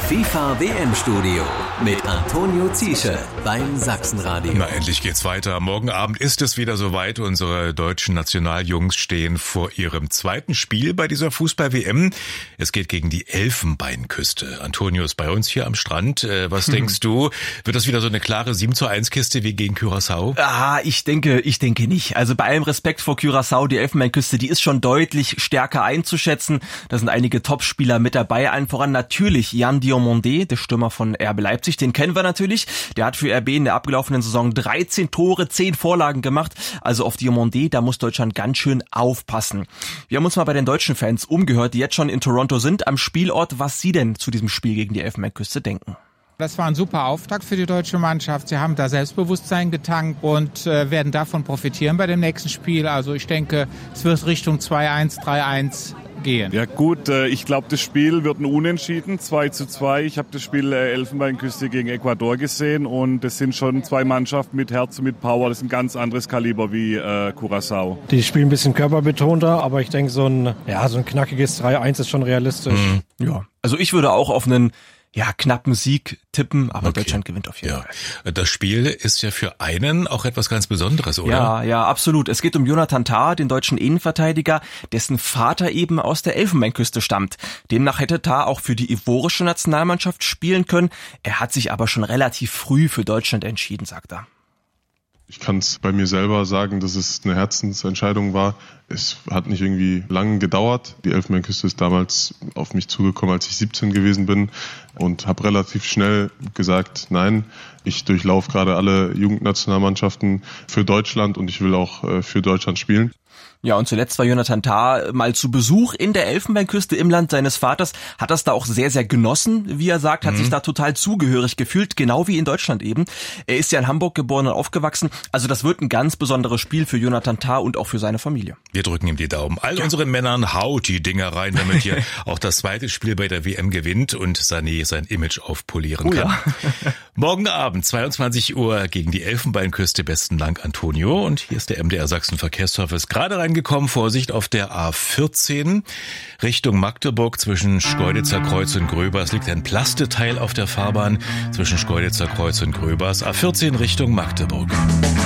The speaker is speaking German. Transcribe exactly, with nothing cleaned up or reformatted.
FIFA W M-Studio mit Antonio Ziesche beim Sachsenradio. Na, endlich geht's weiter. Morgen Abend ist es wieder soweit. Unsere deutschen Nationaljungs stehen vor ihrem zweiten Spiel bei dieser Fußball-W M. Es geht gegen die Elfenbeinküste. Antonio ist bei uns hier am Strand. Was hm. denkst du? Wird das wieder so eine klare sieben zu eins Kiste wie gegen Curaçao? Ah, ich denke, ich denke nicht. Also bei allem Respekt vor Curaçao, die Elfenbeinküste, die ist schon deutlich stärker einzuschätzen. Da sind einige Topspieler mit dabei. Allen voran natürlich Jan Diomandé, der Stürmer von R B Leipzig. Den kennen wir natürlich. Der hat für R B in der abgelaufenen Saison dreizehn Tore, zehn Vorlagen gemacht. Also auf Diomandé, da muss Deutschland ganz schön aufpassen. Wir haben uns mal bei den deutschen Fans umgehört, die jetzt schon in Toronto sind, am Spielort, was sie denn zu diesem Spiel gegen die Elfenbeinküste denken. Das war ein super Auftakt für die deutsche Mannschaft. Sie haben da Selbstbewusstsein getankt und äh, werden davon profitieren bei dem nächsten Spiel. Also ich denke, es wird Richtung zwei eins, drei eins gehen. Ja gut, äh, ich glaube, das Spiel wird ein Unentschieden, zwei zu zwei. Ich habe das Spiel äh, Elfenbeinküste gegen Ecuador gesehen und das sind schon zwei Mannschaften mit Herz und mit Power. Das ist ein ganz anderes Kaliber wie äh, Curaçao. Die spielen ein bisschen körperbetonter, aber ich denke, so ein, ja, so ein knackiges drei eins ist schon realistisch. Mhm. Ja, also ich würde auch auf einen ja, knappen Sieg tippen, aber okay. Deutschland gewinnt auf jeden ja. Fall. Das Spiel ist ja für einen auch etwas ganz Besonderes, oder? Ja, ja, absolut. Es geht um Jonathan Tah, den deutschen Innenverteidiger, dessen Vater eben aus der Elfenbeinküste stammt. Demnach hätte Tah auch für die ivorische Nationalmannschaft spielen können. Er hat sich aber schon relativ früh für Deutschland entschieden, sagt er. Ich kann es bei mir selber sagen, dass es eine Herzensentscheidung war. Es hat nicht irgendwie lange gedauert. Die Elfenbeinküste ist damals auf mich zugekommen, als ich siebzehn gewesen bin und habe relativ schnell gesagt, nein, ich durchlaufe gerade alle Jugendnationalmannschaften für Deutschland und ich will auch für Deutschland spielen. Ja, und zuletzt war Jonathan Tah mal zu Besuch in der Elfenbeinküste im Land seines Vaters, hat das da auch sehr, sehr genossen, wie er sagt, hat mhm. sich da total zugehörig gefühlt, genau wie in Deutschland eben. Er ist ja in Hamburg geboren und aufgewachsen, also das wird ein ganz besonderes Spiel für Jonathan Tah und auch für seine Familie. Wir drücken ihm die Daumen. All ja. unseren Männern haut die Dinger rein, damit hier auch das zweite Spiel bei der W M gewinnt und Sané sein Image aufpolieren oh, kann. Ja. Morgen Abend, zweiundzwanzig Uhr gegen die Elfenbeinküste. Besten Dank, Antonio. Und hier ist der M D R Sachsen Verkehrsservice gerade rein gekommen. Vorsicht auf der A vierzehn Richtung Magdeburg zwischen Schkeuditzer Kreuz und Gröbers liegt ein Plasteteil auf der Fahrbahn zwischen Schkeuditzer Kreuz und Gröbers. A vierzehn Richtung Magdeburg.